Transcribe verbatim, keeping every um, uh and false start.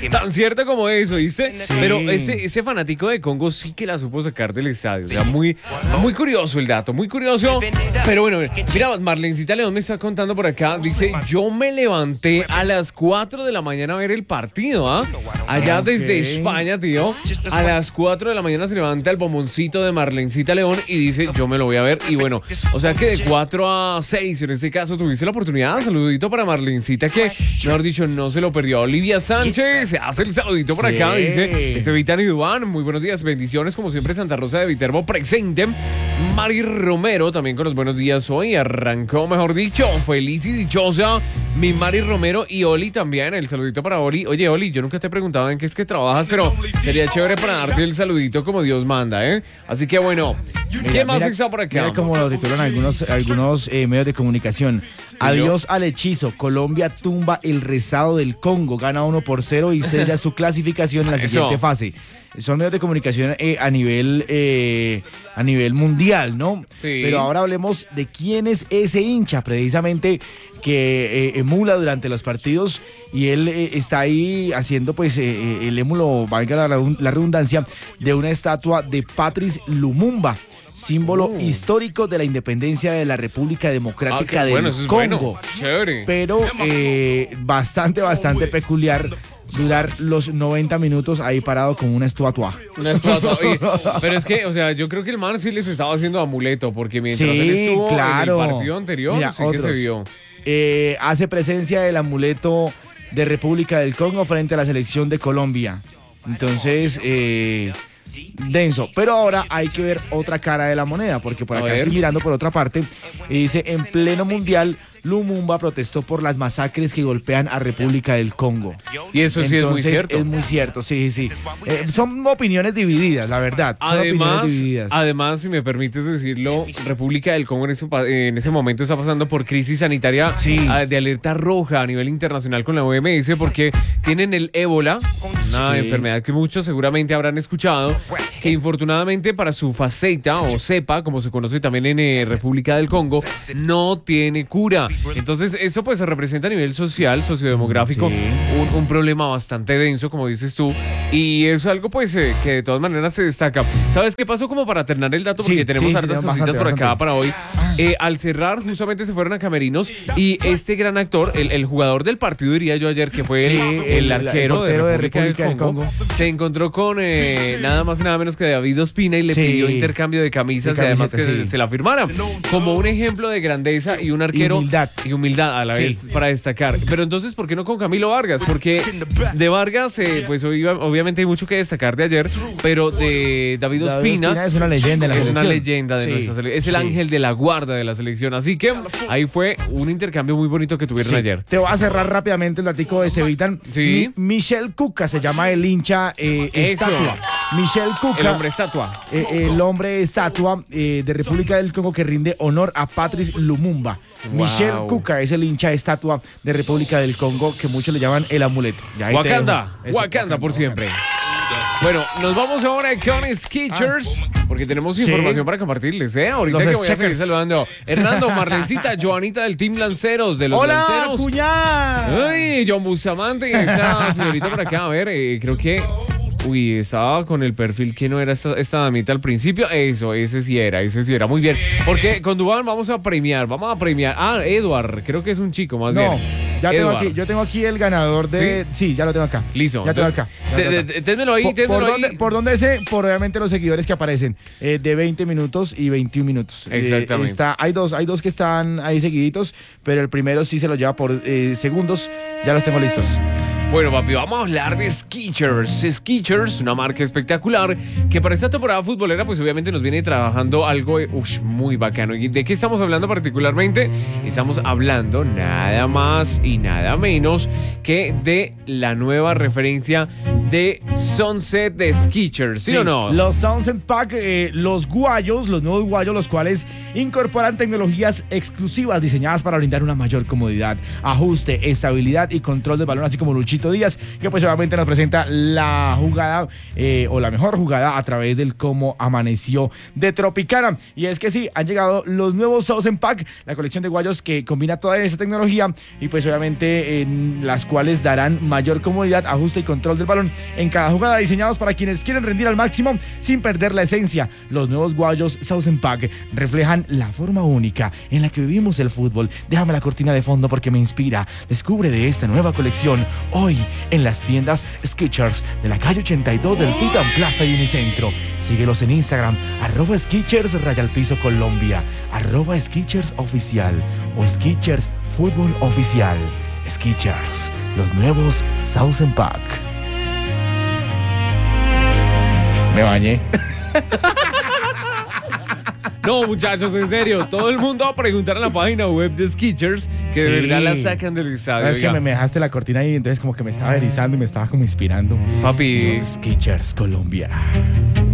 Tan cierto como eso, ¿viste? Sí. Pero ese, ese fanático de Congo sí que la supo sacar del estadio. O sea, muy, muy curioso el dato, muy curioso. Pero bueno, mira, Marlencita León me está contando por acá. Dice, yo me levanté a las cuatro de la mañana a ver el partido, ¿ah? ¿eh? Allá okay. Desde España, tío. A las cuatro de la mañana se levanta el bomboncito de Marlencita León y dice, yo me lo voy a ver. Y bueno, o sea que de cuatro a seis, en este caso, tuviste la oportunidad. Saludito para Marlencita, que, mejor dicho, no se lo perdió. Olivia Sánchez se hace el saludito por acá. Sí. Dice, este Vitán y Dubán, muy buenos días, bendiciones, como siempre, Santa Rosa de Viterbo presente. Mari Romero, también con los buenos días hoy. Arrancó, mejor dicho, feliz y dichosa. Mi Mari Romero y Oli también. El saludito para Oli. Oye, Oli, yo nunca te he preguntado en qué es que trabajas, pero sería chévere para darte el saludito como Dios manda, ¿eh? Así que bueno, mira, ¿qué más mira, está por acá? Mira como lo titulan algunos, algunos eh, medios de comunicación. Adiós al hechizo. Colombia tumba el rezado del Congo. Gana uno por cero y sella su clasificación en la siguiente Eso. fase. Son medios de comunicación eh, a nivel eh, a nivel mundial, ¿no? Sí. Pero ahora hablemos de quién es ese hincha, precisamente, que eh, emula durante los partidos, y él eh, está ahí haciendo pues eh, el émulo, valga la, la redundancia, de una estatua de Patrice Lumumba, símbolo uh. histórico de la independencia de la República Democrática ah, del bueno, Congo. Bueno. Pero eh, bastante, bastante peculiar durar los noventa minutos ahí parado con una estatua. Una estatua. Oye, pero es que, o sea, yo creo que el man sí les estaba haciendo amuleto, porque mientras sí, él estuvo claro. en el partido anterior, Mira, sí otros, que se vio. Eh, hace presencia el amuleto de República del Congo frente a la selección de Colombia. Entonces, eh... denso, pero ahora hay que ver otra cara de la moneda, porque por acá estoy mirando por otra parte y dice, en pleno mundial Lumumba protestó por las masacres que golpean a República del Congo. Y eso sí Entonces, es muy cierto. Es muy cierto, sí, sí. Eh, son opiniones divididas, la verdad. Son además, opiniones divididas. Además, si me permites decirlo, República del Congo en ese, en ese momento está pasando por crisis sanitaria sí. de alerta roja a nivel internacional con la O M S, porque tienen el ébola, una sí. enfermedad que muchos seguramente habrán escuchado, que infortunadamente para su faceta o cepa, como se conoce también en eh, República del Congo, no tiene cura. Entonces eso pues se representa a nivel social, sociodemográfico, sí. un, un problema bastante denso, como dices tú, y eso es algo pues eh, que de todas maneras se destaca. ¿Sabes qué pasó? Como para terminar el dato, porque sí, tenemos sí, hartas sí, cositas bastante, por acá bastante. Para hoy. Eh, al cerrar justamente se fueron a camerinos y este gran actor, el, el jugador del partido, diría yo ayer, que fue sí, el, el arquero el de República, de República del, Congo, del Congo, se encontró con eh, nada más y nada menos que David Ospina y le sí. pidió intercambio de camisas, de camisas y además que sí. se la firmara como un ejemplo de grandeza y un arquero humildad. y humildad a la vez sí. para destacar. Pero entonces, ¿por qué no con Camilo Vargas? Porque de Vargas eh, pues obviamente hay mucho que destacar de ayer, pero de David Ospina, David Ospina es una leyenda de la es selección. una leyenda de sí. nuestra selección, es el sí. ángel de la guarda de la selección, así que ahí fue un intercambio muy bonito que tuvieron sí. ayer. Te voy a cerrar rápidamente el datico de Cevitan. Sí. Mi, Michel Cuca se llama el hincha eh, estatua. Michel Cuca, el hombre estatua. Eh, el hombre estatua eh, de República del Congo, que rinde honor a Patrice Lumumba. Wow. Michel Cuca es el hincha estatua de República del Congo, que muchos le llaman el amuleto. Wakanda, Wakanda, Wakanda por siempre. Bueno, nos vamos ahora con Skechers, porque tenemos sí. información para compartirles, ¿eh? Ahorita los que voy a seguir saludando. Hernando, Marlencita, Joanita del Team Lanceros, de los ¡Hola, Lanceros. ¡Hola, ¡Ay, John Bustamante! Esa señorita por acá, a ver, eh, creo que... Uy, estaba con el perfil que no era esta, esta damita al principio. Eso, ese sí era, ese sí era. Muy bien. Porque con Dubán vamos a premiar, vamos a premiar. Ah, Edward, creo que es un chico más no, bien. Ya tengo aquí, yo tengo aquí el ganador de... ¿Sí? Sí, ya lo tengo acá. Listo. Ya entonces, tengo acá. Ya tengo acá. Ténmelo ahí, ténmelo por, ahí. Dónde, ¿Por dónde sé? Por obviamente los seguidores que aparecen. Eh, de veinte minutos y veintiún minutos. Exactamente. Eh, está, hay, dos, hay dos que están ahí seguiditos, pero el primero sí se lo lleva por eh, segundos. Ya los tengo listos. Bueno, papi, vamos a hablar de Skechers. Skechers, una marca espectacular que para esta temporada futbolera pues obviamente nos viene trabajando algo ush, muy bacano. ¿Y de qué estamos hablando particularmente? Estamos hablando nada más y nada menos que de la nueva referencia de Sunset de Skechers, ¿sí, sí o no? Los Sunset Pack, eh, los guayos, los nuevos guayos, los cuales incorporan tecnologías exclusivas diseñadas para brindar una mayor comodidad, ajuste, estabilidad y control del balón, así como Luchito Díaz, que pues obviamente nos presenta la jugada eh, o la mejor jugada a través del cómo amaneció de Tropicana. Y es que sí, han llegado los nuevos Sunset Pack, la colección de guayos que combina toda esa tecnología y pues obviamente en las cuales darán mayor comodidad, ajuste y control del balón en cada jugada, diseñados para quienes quieren rendir al máximo sin perder la esencia. Los nuevos guayos Sunset Pack reflejan la forma única en la que vivimos el fútbol. Déjame la cortina de fondo porque me inspira. Descubre de esta nueva colección hoy en las tiendas Skechers de la calle ochenta y dos del Titan Plaza y Unicentro. Síguelos en Instagram, arroba Skechers raya al piso Colombia, arroba Skechers oficial o Skechers Fútbol Oficial. Skechers, los nuevos Sunset Pack. Me bañé. No, muchachos, en serio, todo el mundo va a preguntar en la página web de Skechers que sí, de verdad la sacan del estadio. No, es que me, me dejaste la cortina ahí, entonces como que me estaba erizando y me estaba como inspirando. Papi. Skechers Colombia.